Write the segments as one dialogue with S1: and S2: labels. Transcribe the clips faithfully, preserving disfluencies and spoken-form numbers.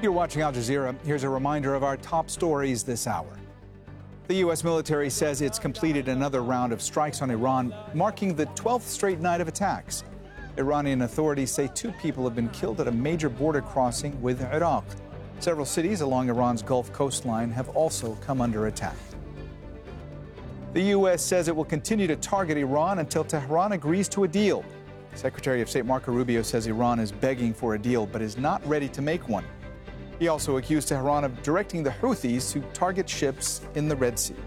S1: You're watching Al Jazeera. Here's a reminder of our top stories this hour. The U S military says it's completed another round of strikes on Iran, marking the twelfth straight night of attacks. Iranian authorities say two people have been killed at a major border crossing with Iraq. Several cities along Iran's Gulf coastline have also come under attack. The U S says it will continue to target Iran until Tehran agrees to a deal. Secretary of State Marco Rubio says Iran is begging for a deal but is not ready to make one. He also accused Tehran of directing the Houthis to target ships in the Red Sea.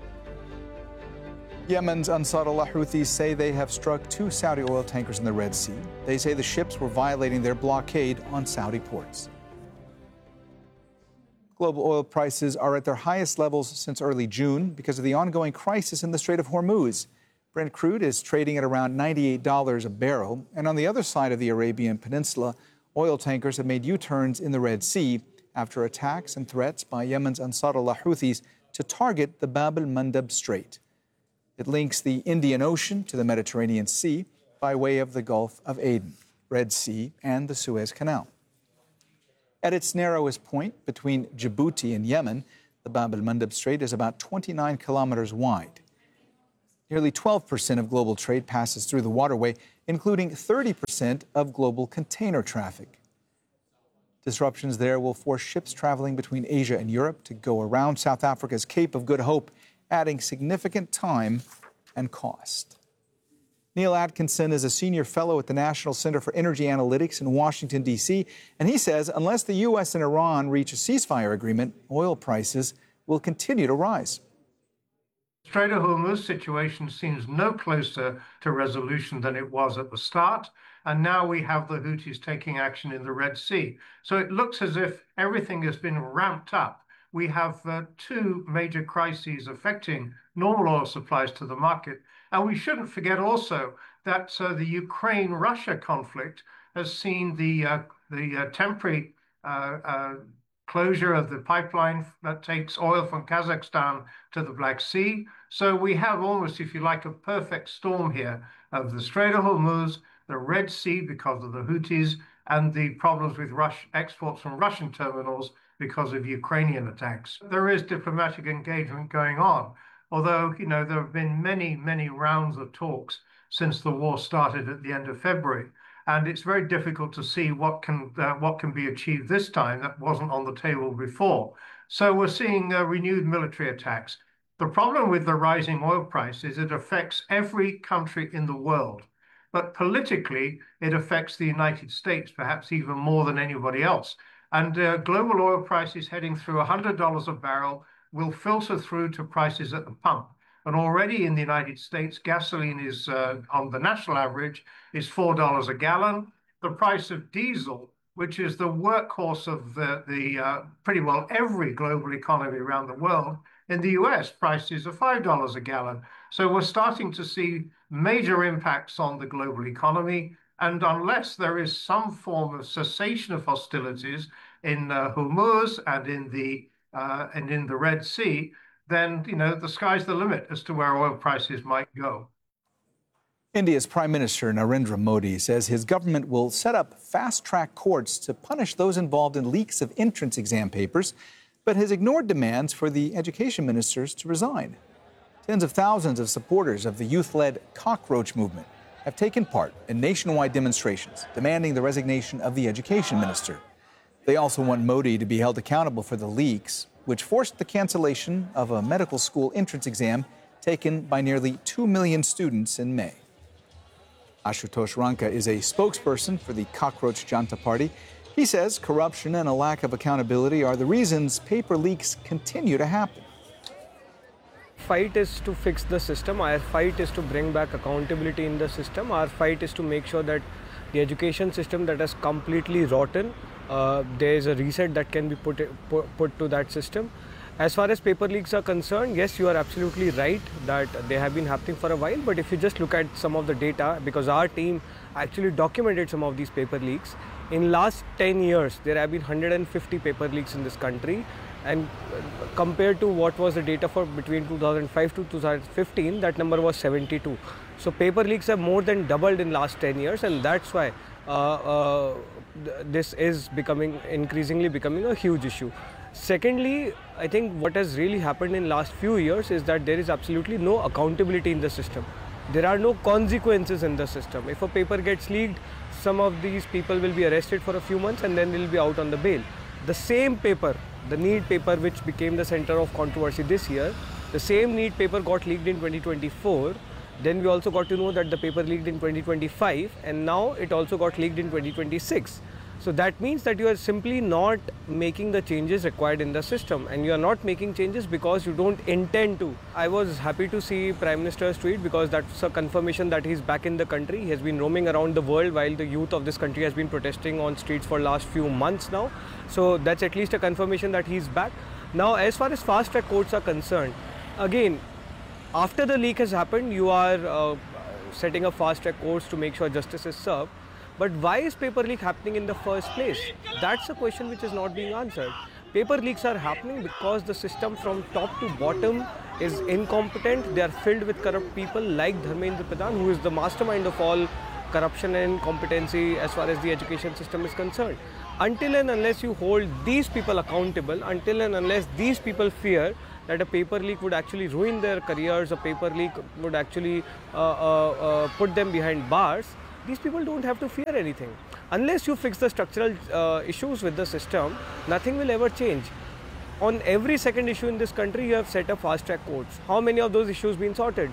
S1: Yemen's Ansarullah Houthis say they have struck two Saudi oil tankers in the Red Sea. They say the ships were violating their blockade on Saudi ports. Global oil prices are at their highest levels since early June because of the ongoing crisis in the Strait of Hormuz. Brent crude is trading at around ninety-eight dollars a barrel, and on the other side of the Arabian Peninsula, oil tankers have made U-turns in the Red Sea after attacks and threats by Yemen's Ansarullah Houthis to target the Bab el-Mandeb Strait. It links the Indian Ocean to the Mediterranean Sea by way of the Gulf of Aden, Red Sea, and the Suez Canal. At its narrowest point between Djibouti and Yemen, the Bab el-Mandeb Strait is about twenty-nine kilometers wide. Nearly twelve percent of global trade passes through the waterway, including thirty percent of global container traffic. Disruptions there will force ships traveling between Asia and Europe to go around South Africa's Cape of Good Hope, adding significant time and cost. Neil Atkinson is a senior fellow at the National Center for Energy Analytics in Washington, D C, and he says unless the U S and Iran reach a ceasefire agreement, oil prices will continue to rise.
S2: The Strait of Hormuz situation seems no closer to resolution than it was at the start, and now we have the Houthis taking action in the Red Sea. So it looks as if everything has been ramped up. We have uh, two major crises affecting normal oil supplies to the market. And we shouldn't forget also that uh, the Ukraine-Russia conflict has seen the, uh, the uh, temporary uh, uh, closure of the pipeline that takes oil from Kazakhstan to the Black Sea. So we have almost, if you like, a perfect storm here of the Strait of Hormuz, the Red Sea because of the Houthis, and the problems with Rush exports from Russian terminals because of Ukrainian attacks. There is diplomatic engagement going on, although, you know, there have been many, many rounds of talks since the war started at the end of February. And it's very difficult to see what can uh, what can be achieved this time that wasn't on the table before. So we're seeing uh, renewed military attacks. The problem with the rising oil price is it affects every country in the world. But politically, it affects the United States, perhaps even more than anybody else. And uh, global oil prices heading through one hundred dollars a barrel will filter through to prices at the pump. And already in the United States, gasoline is, uh, on the national average, is four dollars a gallon. The price of diesel, which is the workhorse of the, the uh, pretty well every global economy around the world, in the U S, prices are five dollars a gallon. So we're starting to see major impacts on the global economy. And unless there is some form of cessation of hostilities in uh, Hormuz and in the uh, and in the Red Sea, then, you know, the sky's the limit as to where oil prices might go.
S1: India's Prime Minister Narendra Modi says his government will set up fast-track courts to punish those involved in leaks of entrance exam papers, but has ignored demands for the education ministers to resign. Tens of thousands of supporters of the youth-led Cockroach movement have taken part in nationwide demonstrations demanding the resignation of the education minister. They also want Modi to be held accountable for the leaks, which forced the cancellation of a medical school entrance exam taken by nearly two million students in May. Ashutosh Ranka is a spokesperson for the Cockroach Janta Party. He says corruption and a lack of accountability are the reasons paper leaks continue to happen.
S3: Fight is to fix the system. Our fight is to bring back accountability in the system. Our fight is to make sure that the education system that is completely rotten, uh, there is a reset that can be put, put put to that system. As far as paper leaks are concerned, yes, you are absolutely right that they have been happening for a while. But if you just look at some of the data, because our team actually documented some of these paper leaks, in last ten years, there have been one hundred fifty paper leaks in this country. And compared to what was the data for between two thousand five to two thousand fifteen, that number was seventy-two. So paper leaks have more than doubled in last ten years, and that's why uh, uh, th- this is becoming increasingly becoming a huge issue. Secondly, I think what has really happened in last few years is that there is absolutely no accountability in the system. There are no consequences in the system. If a paper gets leaked, some of these people will be arrested for a few months and then they'll be out on the bail. The same paper, the NEET paper which became the center of controversy this year, the same NEET paper got leaked in twenty twenty-four. Then we also got to know that the paper leaked in twenty twenty-five and now it also got leaked in twenty twenty-six. So that means that you are simply not making the changes required in the system, and you are not making changes because you don't intend to. I was happy to see Prime Minister's tweet because that's a confirmation that he's back in the country. He has been roaming around the world while the youth of this country has been protesting on streets for last few months now. So that's at least a confirmation that he's back. Now, as far as fast track courts are concerned, again, after the leak has happened, you are uh, setting up fast track courts to make sure justice is served. But why is paper leak happening in the first place? That's a question which is not being answered. Paper leaks are happening because the system from top to bottom is incompetent. They are filled with corrupt people like Dharmendra Pradhan, who is the mastermind of all corruption and incompetency as far as the education system is concerned. Until and unless you hold these people accountable, until and unless these people fear that a paper leak would actually ruin their careers, a paper leak would actually uh, uh, uh, put them behind bars, these people don't have to fear anything. Unless you fix the structural uh, issues with the system, nothing will ever change. On every second issue in this country, you have set up fast-track courts. How many of those issues been sorted?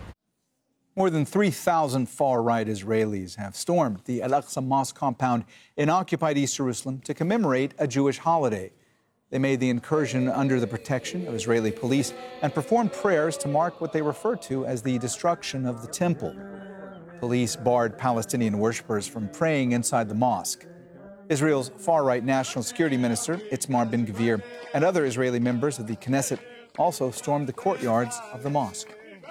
S1: More than three thousand far-right Israelis have stormed the Al-Aqsa Mosque compound in occupied East Jerusalem to commemorate a Jewish holiday. They made the incursion under the protection of Israeli police and performed prayers to mark what they refer to as the destruction of the temple. Police barred Palestinian worshippers from praying inside the mosque. Israel's far-right National Security Minister, Itamar Ben-Gvir, and other Israeli members of the Knesset also stormed the courtyards of the mosque.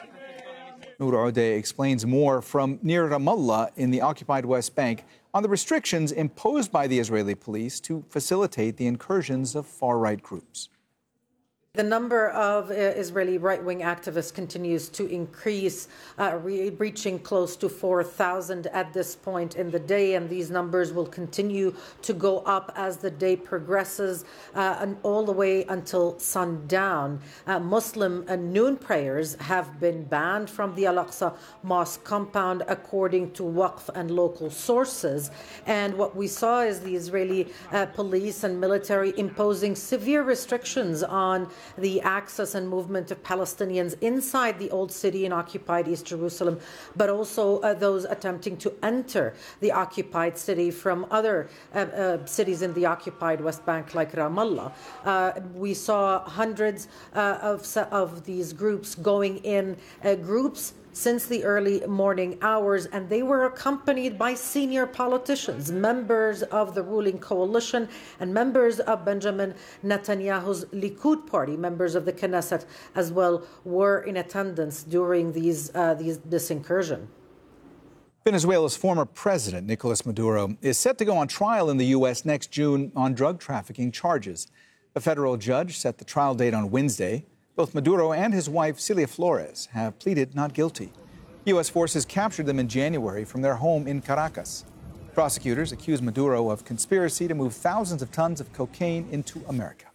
S1: Noor Odeh explains more from near Ramallah in the occupied West Bank on the restrictions imposed by the Israeli police to facilitate the incursions of far-right groups.
S4: The number of uh, Israeli right-wing activists continues to increase, uh, re- reaching close to four thousand at this point in the day, and these numbers will continue to go up as the day progresses, uh, and all the way until sundown. Uh, Muslim uh, noon prayers have been banned from the Al-Aqsa Mosque compound, according to Waqf and local sources. And what we saw is the Israeli uh, police and military imposing severe restrictions on the access and movement of Palestinians inside the old city in occupied East Jerusalem, but also uh, those attempting to enter the occupied city from other uh, uh, cities in the occupied West Bank like Ramallah. Uh, we saw hundreds uh, of, of these groups going in uh, groups since the early morning hours, and they were accompanied by senior politicians, members of the ruling coalition, and members of Benjamin Netanyahu's Likud party. Members of the Knesset as well were in attendance during these, uh, these this incursion.
S1: Venezuela's former president, Nicolas Maduro, is set to go on trial in the U S next June on drug trafficking charges. A federal judge set the trial date on Wednesday. Both Maduro and his wife, Celia Flores, have pleaded not guilty. U S forces captured them in January from their home in Caracas. Prosecutors accuse Maduro of conspiracy to move thousands of tons of cocaine into America.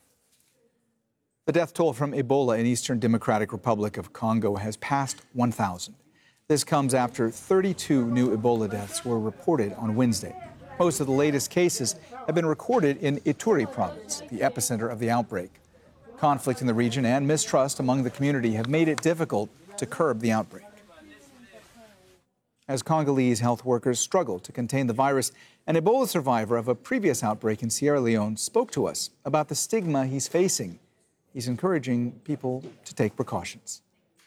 S1: The death toll from Ebola in Eastern Democratic Republic of Congo has passed one thousand. This comes after thirty-two new Ebola deaths were reported on Wednesday. Most of the latest cases have been recorded in Ituri province, the epicenter of the outbreak. Conflict in the region and mistrust among the community have made it difficult to curb the outbreak. As Congolese health workers struggle to contain the virus, an Ebola survivor of a previous outbreak in Sierra Leone spoke to us about the stigma he's facing. He's encouraging people to take precautions.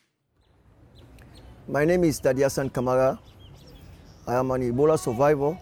S5: My name is Dadiasan Kamara. I am an Ebola survivor.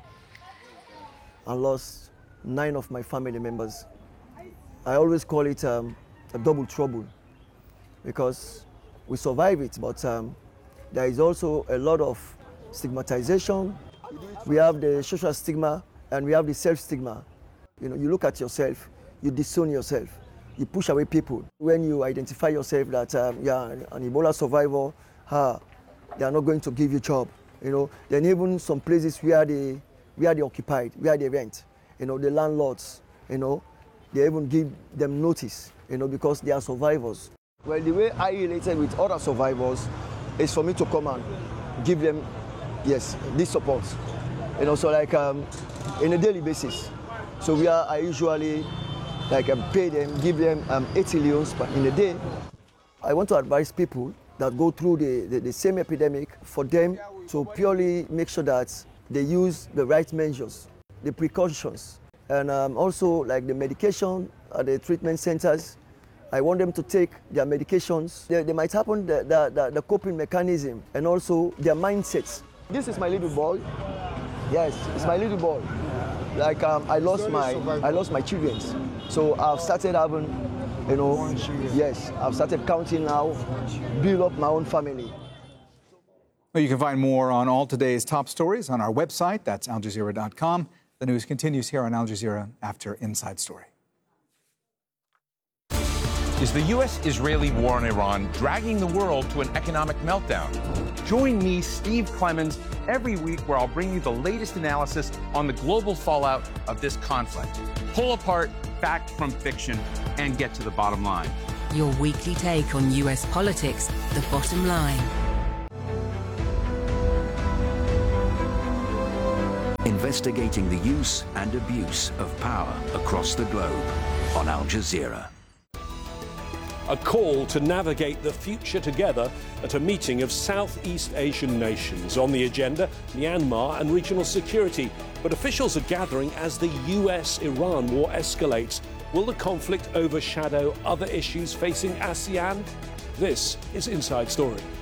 S5: I lost nine of my family members. I always call it um, a double trouble because we survive it, but um, there is also a lot of stigmatization. We have the social stigma and we have the self-stigma. You know, you look at yourself, you disown yourself, you push away people. When you identify yourself that um, you're an Ebola survivor, uh, they are not going to give you a job. You know, then even some places where they where they occupied, where they rent. You know, the landlords, you know, they even give them notice, you know, because they are survivors. Well, the way I related with other survivors is for me to come and give them, yes, this support. You know, so like um, in a daily basis. So we are, I usually like um, pay them, give them um, eighty leons in a day. I want to advise people that go through the, the, the same epidemic for them to purely make sure that they use the right measures, the precautions, and um, also like the medication at the treatment centers. I want them to take their medications. They, they might happen the, the, the, the coping mechanism and also their mindsets. This is my little boy. Yes, it's my little boy. Like um, I lost my, I lost my children. So I've started having, you know, yes, I've started counting now, build up my own family.
S1: Well, you can find more on all today's top stories on our website. That's al jazeera dot com. The news continues here on Al Jazeera after Inside Story.
S6: Is the U S Israeli war on Iran dragging the world to an economic meltdown? Join me, Steve Clemons, every week where I'll bring you the latest analysis on the global fallout of this conflict. Pull apart fact from fiction and get to the bottom line.
S7: Your weekly take on U S politics, The Bottom Line.
S8: Investigating the use and abuse of power across the globe on Al Jazeera.
S9: A call to navigate the future together at a meeting of Southeast Asian nations. On the agenda, Myanmar and regional security. But officials are gathering as the U S Iran war escalates. Will the conflict overshadow other issues facing ASEAN? This is Inside Story.